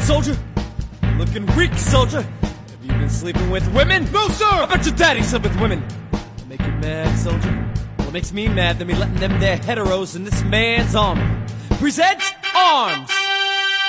soldier? You looking weak, soldier? Have you been sleeping with women? No, sir! I bet your daddy slept with women. That make you mad, soldier? Well, it makes me mad that me letting them there heteros in this man's army. Present arms!